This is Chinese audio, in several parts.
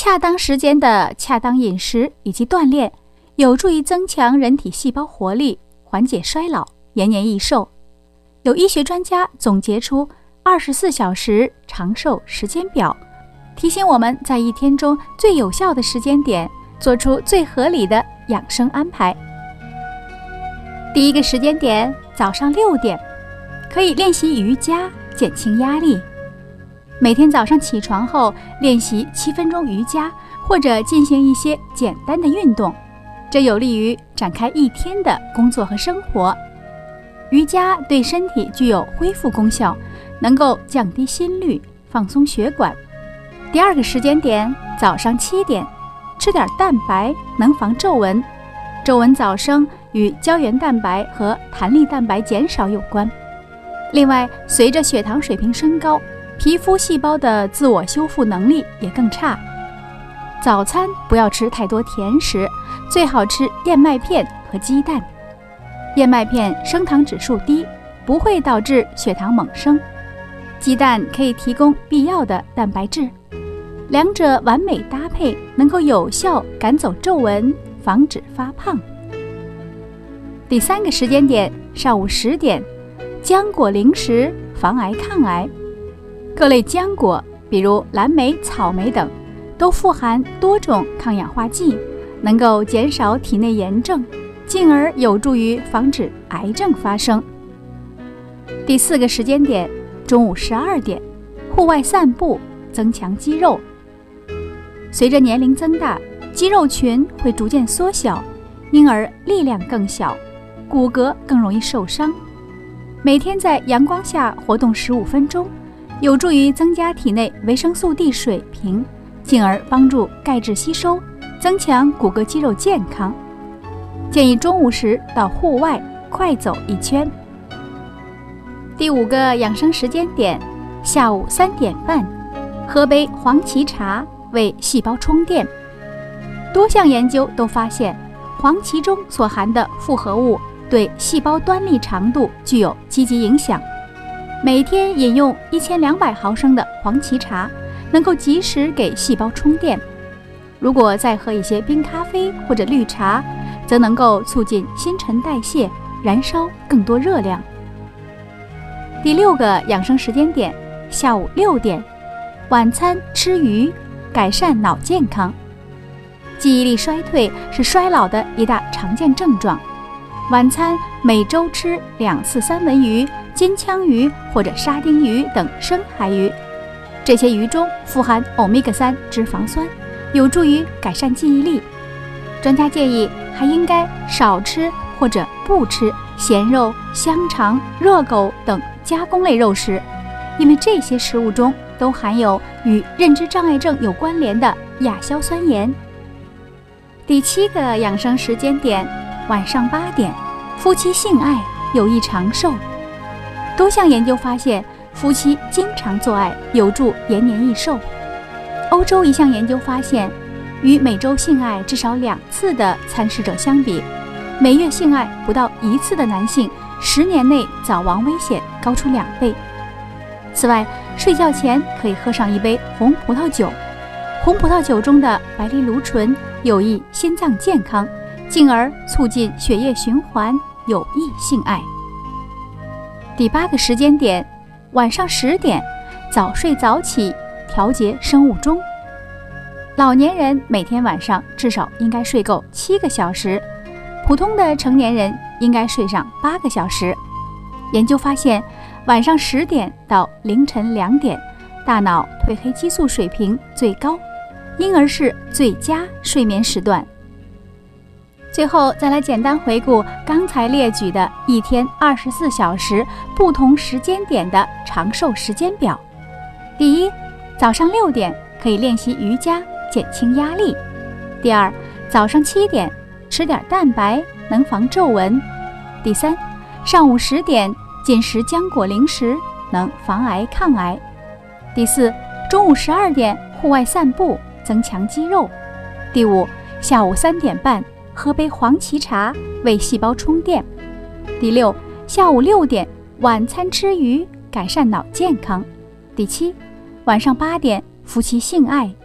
恰当时间的恰当饮食以及锻炼，有助于增强人体细胞活力，缓解衰老，延年益寿。有医学专家总结出24小时长寿时间表，提醒我们在一天中最有效的时间点做出最合理的养生安排。第一个时间点，早上6点，可以练习瑜伽，减轻压力。每天早上起床后练习7分钟瑜伽，或者进行一些简单的运动，这有利于展开一天的工作和生活。瑜伽对身体具有恢复功效，能够降低心率，放松血管。第二个时间点，早上7点，吃点蛋白，能防皱纹。皱纹早生与胶原蛋白和弹力蛋白减少有关。另外，随着血糖水平升高，皮肤细胞的自我修复能力也更差。早餐不要吃太多甜食，最好吃燕麦片和鸡蛋。燕麦片升糖指数低，不会导致血糖猛升。鸡蛋可以提供必要的蛋白质，两者完美搭配，能够有效赶走皱纹，防止发胖。第三个时间点，上午10点，浆果零食防癌抗癌。各类浆果，比如蓝莓、草莓等，都富含多种抗氧化剂，能够减少体内炎症，进而有助于防止癌症发生。第四个时间点，中午12点，户外散步，增强肌肉。随着年龄增大，肌肉群会逐渐缩小，因而力量更小，骨骼更容易受伤。每天在阳光下活动15分钟，有助于增加体内维生素 D 水平，进而帮助钙质吸收，增强骨骼肌肉健康。建议中午时到户外快走1圈。第5个养生时间点，下午3点半，喝杯黄芪茶，为细胞充电。多项研究都发现，黄芪中所含的复合物对细胞端粒长度具有积极影响。每天饮用1200毫升的黄芪茶，能够及时给细胞充电。如果再喝一些冰咖啡或者绿茶，则能够促进新陈代谢，燃烧更多热量。第6个养生时间点，下午6点，晚餐吃鱼，改善脑健康。记忆力衰退是衰老的一大常见症状。晚餐每周吃2次三文鱼、金枪鱼或者沙丁鱼等深海鱼，这些鱼中富含欧米伽3脂肪酸，有助于改善记忆力。专家建议还应该少吃或者不吃咸肉、香肠、热狗等加工类肉食，因为这些食物中都含有与认知障碍症有关联的亚硝酸盐。第7个养生时间点，晚上8点，夫妻性爱有益长寿。多项研究发现，夫妻经常做爱有助延年益寿。欧洲一项研究发现，与每周性爱至少2次的参试者相比，每月性爱不到1次的男性10年内早亡危险高出2倍。此外，睡觉前可以喝上一杯红葡萄酒，红葡萄酒中的白藜芦醇有益心脏健康，进而促进血液循环，有益性爱。第8个时间点，晚上10点，早睡早起，调节生物钟。老年人每天晚上至少应该睡够7个小时，普通的成年人应该睡上8个小时。研究发现，晚上10点到凌晨2点，大脑褪黑激素水平最高，因而是最佳睡眠时段。最后再来简单回顾刚才列举的一天24小时不同时间点的长寿时间表。第一，早上6点可以练习瑜伽，减轻压力。第二，早上7点吃点蛋白，能防皱纹。第三，上午10点进食浆果零食，能防癌抗癌。第四，中午12点户外散步，增强肌肉。第五，下午3点半喝杯黄芪茶，为细胞充电。第6，下午6点晚餐吃鱼，改善脑健康。第7，晚上8点夫妻性爱，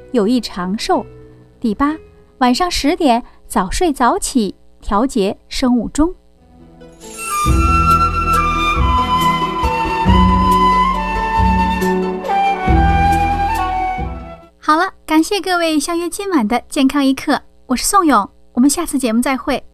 有益长寿。第8，晚上10点早睡早起，调节生物钟。好了，感谢各位相约今晚的健康一刻，我是宋勇，我们下次节目再会。